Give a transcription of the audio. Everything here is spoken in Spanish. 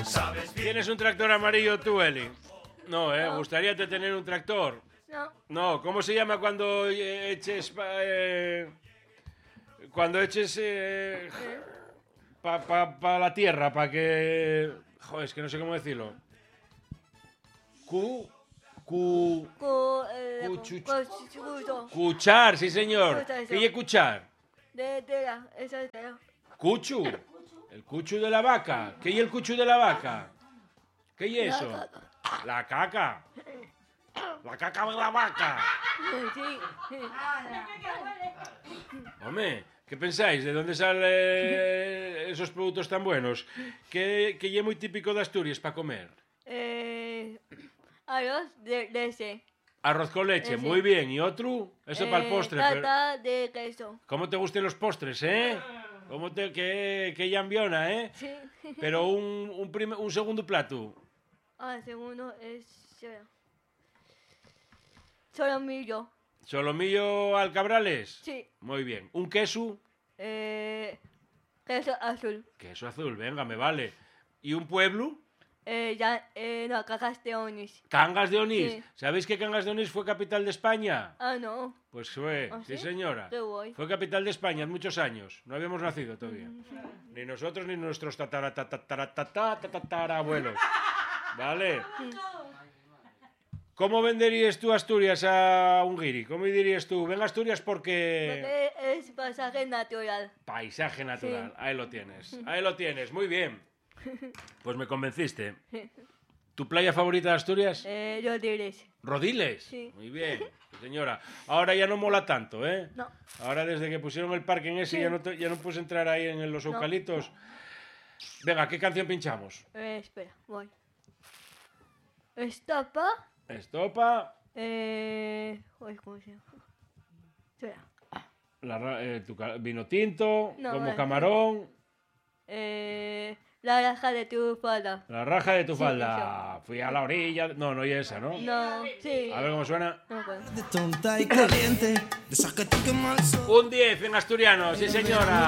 ¿Tienes un tractor amarillo tú, Eli? No, No. ¿gustaría tener un tractor? No. No, ¿cómo se llama cuando eches... cuando eches... pa la tierra, para que... Joder, es que no sé cómo decirlo. Cuchar, sí señor. Cuchar, eso. ¿Qué es cuchar? De tela, esa es tela. Cuchu. El cuchu de la vaca. ¿Qué es el cuchu de la vaca? ¿Qué es eso? La caca. La caca de la vaca. Sí. Hombre, ¿qué pensáis? ¿De dónde salen esos productos tan buenos? ¿Qué es muy típico de Asturias para comer? Arroz de leche. Arroz con leche, Sí. muy bien. ¿Y otro? Eso para el postre. Tarta de queso. ¿Cómo te gustan los postres, eh? Qué llambiona, eh? Sí. Pero un segundo plato. Segundo es solomillo. ¿Solomillo Alcabrales? Sí. Muy bien. ¿Un queso? Queso azul. Queso azul, venga, me vale. ¿Y un pueblo? No, Cajas de Onís. Cangas de Onís. Sí. ¿Sabéis que Cangas de Onís fue capital de España? No. Pues fue, ¿Ah, sí sí? señora. Qué guay. Fue capital de España en muchos años. No habíamos nacido todavía. Ni nosotros ni nuestros tatarabuelos. ¿Vale? ¿Cómo venderías tú Asturias a un guiri? ¿Cómo dirías tú? Venga Asturias porque... Porque es pasaje natural. Paisaje natural. Sí. Ahí lo tienes. Ahí lo tienes. Muy bien. Pues me convenciste. ¿Tu playa favorita de Asturias? Los diles. Rodiles. Sí. Muy bien, sí, señora. Ahora ya no mola tanto, ¿eh? No. Ahora desde que pusieron el parque en ese Sí. ya no puedes entrar ahí en los No. eucaliptos. Venga, ¿qué canción pinchamos? Espera, voy. Estopa. Estopa. Joder, ¿cómo se llama? Espera. Vino tinto, No, como vale. camarón. La raja de tu falda. La raja de tu Sí, falda. Fui a la orilla. No, no es esa, ¿no? No, sí. A ver cómo suena. No me acuerdo. De tonta y caliente, de esas que te quema el sol. Un 10 en asturiano, sí señora.